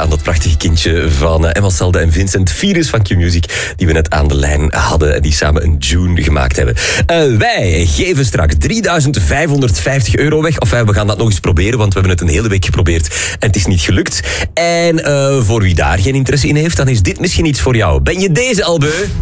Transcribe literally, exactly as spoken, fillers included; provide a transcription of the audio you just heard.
aan dat prachtige kindje van Emma Selde en Vincent Virus van Q-Music, die we net aan de lijn hadden en die samen een June gemaakt hebben. Uh, wij geven straks drieduizend vijfhonderdvijftig euro weg. Of uh, we gaan dat nog eens proberen, want we hebben het een hele week geprobeerd en het is niet gelukt. En uh, voor wie daar geen interesse in heeft, dan is dit misschien iets voor jou. Ben je deze al beu?